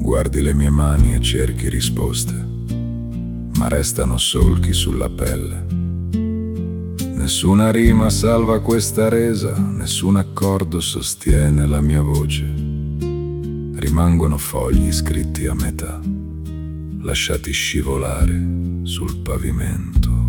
Guardi le mie mani e cerchi risposte, ma restano solchi sulla pelle. Nessuna rima salva questa resa, nessun accordo sostiene la mia voce. Rimangono fogli scritti a metà, lasciati scivolare sul pavimento.